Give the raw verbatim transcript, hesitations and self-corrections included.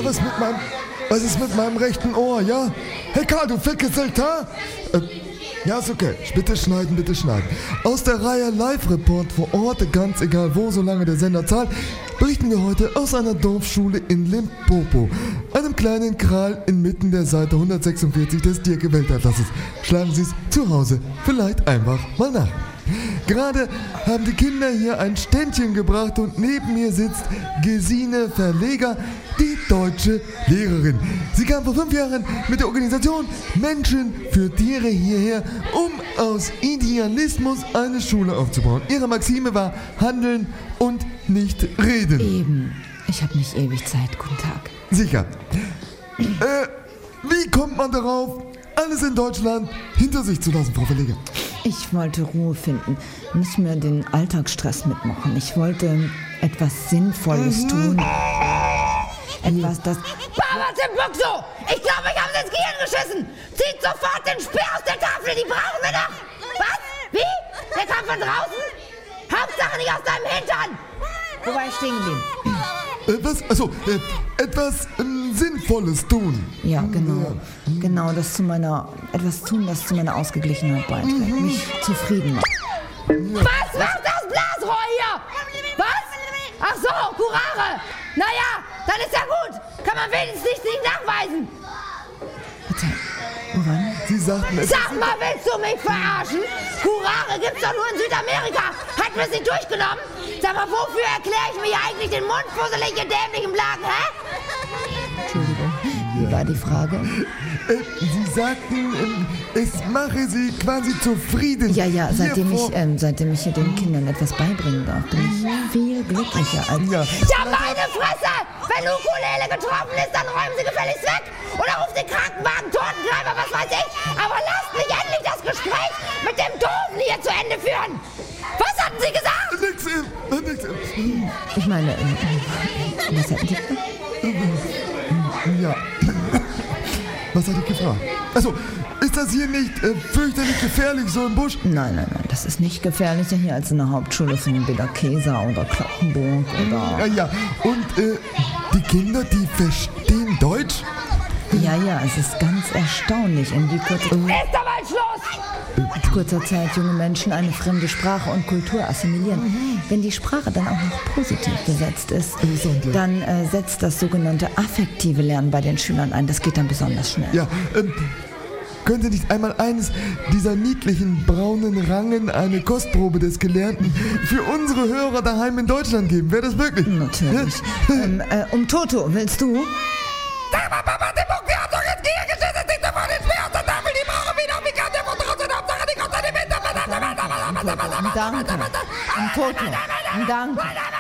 Ja, was mit meinem... Was ist mit meinem rechten Ohr, ja? Hey Karl, du Fickgesäckter! Äh, ja, ist okay. Bitte schneiden, bitte schneiden. Aus der Reihe Live-Report vor Ort, ganz egal wo, solange der Sender zahlt, berichten wir heute aus einer Dorfschule in Limpopo, einem kleinen Kral inmitten der Seite hundertsechsundvierzig des Dirke-Weltatlases. Schlagen Sie es zu Hause vielleicht einfach mal nach. Gerade haben die Kinder hier ein Ständchen gebracht und neben mir sitzt Gesine Verleger, die deutsche Lehrerin. Sie kam vor fünf Jahren mit der Organisation Menschen für Tiere hierher, um aus Idealismus eine Schule aufzubauen. Ihre Maxime war Handeln und nicht reden. Eben. Ich habe nicht ewig Zeit. Guten Tag. Sicher. Äh, wie kommt man darauf, alles in Deutschland hinter sich zu lassen, Frau Verleger? Ich wollte Ruhe finden, nicht mehr den Alltagsstress mitmachen. Ich wollte etwas Sinnvolles mhm. tun. Etwas, das... Baba Timbuktu! Ich glaube, ich habe ins Gehirn geschissen! Zieht sofort den Speer aus der Tafel, die brauchen wir noch! Was? Wie? Der kam von draußen? Hauptsache nicht aus deinem Hintern! Wo war ich stehen geblieben? Äh, was? Achso, äh, etwas ähm, Sinnvolles tun. Ja, genau. Ja. Genau, das zu meiner... Etwas tun, das zu meiner Ausgeglichenheit beiträgt. Mhm. Mich zufrieden macht. Ja. Was macht das Blasrohr hier? Was? Ach so, Curare! Naja, dann ist ja gut. Kann man wenigstens nicht nicht nachweisen. Bitte, woran? Sie sagten es... Sag mal, willst du mich verarschen? Curare gibt's doch nur in Südamerika. Hat mir sie durchgenommen? Sag mal, wofür erkläre ich mir eigentlich den Mund fusselig in dämlichen Blagen, hä? Entschuldigung, wie war die Frage? Äh, Sie sagten, äh, es mache Sie quasi zufrieden. Ja, ja, seitdem ich, ähm, seitdem ich hier den Kindern etwas beibringen darf, bin ich viel glücklicher als... Ja, ja meine Fresse! Wenn Ukulele getroffen ist, dann räumen Sie gefälligst weg! Oder ruft den Krankenwagen, Totengräber, was weiß ich! Aber lasst mich endlich das Gespräch mit dem Doofen hier zu Ende führen! Was hatten Sie gesagt? Nix, äh, nix. Äh. Ich meine, äh, was hatten Sie gesagt? Ja. Was hat ich gefragt? Also, ist das hier nicht äh, fürchterlich gefährlich, so im Busch? Nein, nein, nein, das ist nicht gefährlicher hier als in der Hauptschule von Bederkesa oder Kloppenburg oder... Ja, ja, und äh, die Kinder, die verstehen Deutsch? Ja, ja, es ist ganz erstaunlich, in wie kurzer, ist aber Schluss! in kurzer Zeit junge Menschen eine fremde Sprache und Kultur assimilieren. Mhm. Wenn die Sprache dann auch noch positiv besetzt ist, dann äh, setzt das sogenannte affektive Lernen bei den Schülern ein. Das geht dann besonders schnell. Ja, ähm, können Sie nicht einmal eines dieser niedlichen braunen Rangen, eine Kostprobe des Gelernten, für unsere Hörer daheim in Deutschland geben? Wäre das möglich? Natürlich. Ja? ähm, äh, um Toto, willst du? Sag mal, Papa, der Muck, der hat doch jetzt Gehirn geschissen, nicht davon den Speer aus der Tafel, die brauchen wir noch, wie kann der von draußen, Hauptsache die kommt an die Mitte, Danke. Um Toto. Um Danke.